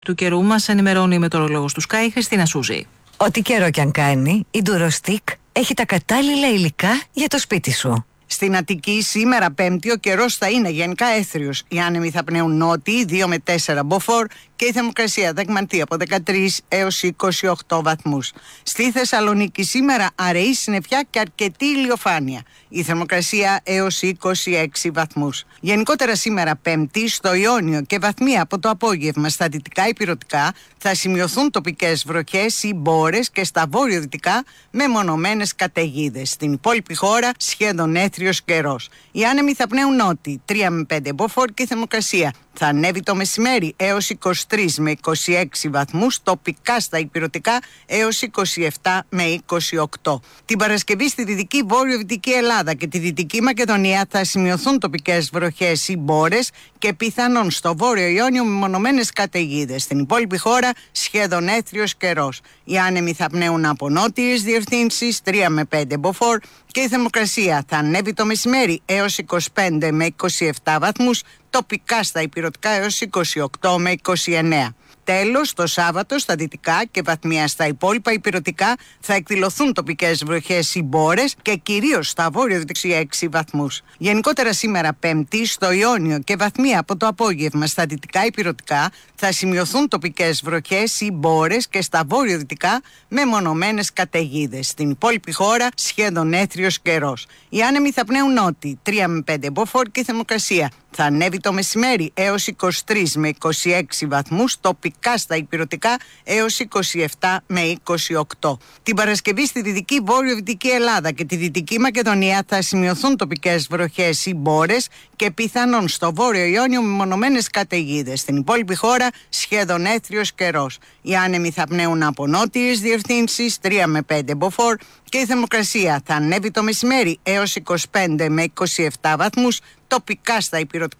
Του καιρού μας ενημερώνει η μετεωρολόγος του Sky, Χριστίνα Σούζη. Ό,τι καιρό κι αν κάνει, η Ντουροστικ έχει τα κατάλληλα υλικά για το σπίτι σου. Στην Αττική σήμερα Πέμπτη ο καιρός θα είναι γενικά έθριος. Οι άνεμοι θα πνέουν νότιοι 2 με 4 μποφόρ και η θερμοκρασία θα εκμανθεί από 13 έως 28 βαθμούς. Στη Θεσσαλονίκη σήμερα αραιή συννεφιά και αρκετή ηλιοφάνεια. Η θερμοκρασία έως 26 βαθμούς. Γενικότερα σήμερα Πέμπτη στο Ιόνιο και βαθμία από το απόγευμα στα δυτικά ηπειρωτικά θα σημειωθούν τοπικές βροχές ή μπόρες και στα βόρειο-δυτικά μεμονωμένες καταιγίδες. Στην υπόλοιπη χώρα σχεδόν έθριος καιρός. Οι άνεμοι θα πνέουν νότιοι 3 με 5 μποφόρ και η θερμοκρασία θα ανέβει το μεσημέρι έως 23 με 26 βαθμούς, τοπικά στα ηπειρωτικά έως 27 με 28. Την Παρασκευή στη Δυτική Βόρειο-Δυτική Ελλάδα και τη Δυτική Μακεδονία θα σημειωθούν τοπικές βροχές ή μπόρες και πιθανόν στο Βόρειο Ιόνιο μεμονωμένες καταιγίδες. Στην υπόλοιπη χώρα σχεδόν έθριος καιρός. Οι άνεμοι θα πνέουν από νότιες διευθύνσεις 3 με 5 μποφόρ και η θερμοκρασία θα ανέβει το μεσημέρι έως 25 με 27 βαθμούς, τοπικά στα ηπειρωτικά έως 28 με 29. Τέλος, το Σάββατο στα δυτικά και βαθμία στα υπόλοιπα ηπειρωτικά θα εκδηλωθούν τοπικές βροχές ή μπόρες και κυρίως στα βόρειο-δυτικά 6 βαθμούς. Γενικότερα σήμερα Πέμπτη στο Ιόνιο και βαθμία από το απόγευμα στα δυτικά ηπειρωτικά θα σημειωθούν τοπικές βροχές ή μπόρες και στα βόρειο-δυτικά μεμονωμένες καταιγίδες. Στην υπόλοιπη χώρα σχεδόν έθριος καιρός. Οι άνεμοι θα πνέουν νότιοι 3 με 5 μποφόρ και η θερμοκρασία θα ανέβει το μεσημέρι έως 23 με 26 βαθμούς, τοπικά στα ηπειρωτικά έως 27 με 28. Την Παρασκευή στη Δυτική Βόρειο-Δυτική Ελλάδα και τη Δυτική Μακεδονία θα σημειωθούν τοπικές βροχές ή μπόρες και πιθανόν στο Βόρειο Ιόνιο μεμονωμένες καταιγίδες. Στην υπόλοιπη χώρα σχεδόν έθριος καιρός. Οι άνεμοι θα πνέουν από νότιες διευθύνσεις 3 με 5 μποφόρ και η θερμοκρασία θα ανέβει το μεσημέρι έως 25 με 27 βαθμούς, τοπικά στα ηπειρωτικά